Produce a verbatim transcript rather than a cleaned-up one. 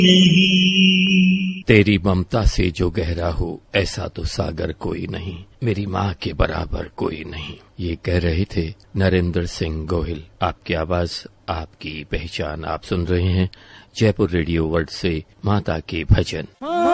तेरी ममता से जो गहरा हो ऐसा तो सागर कोई नहीं, मेरी माँ के बराबर कोई नहीं। ये कह रहे थे नरेंद्र सिंह गोहिल। आपकी आवाज, आपकी पहचान। आप सुन रहे हैं जयपुर रेडियो वर्ल्ड से माता के भजन।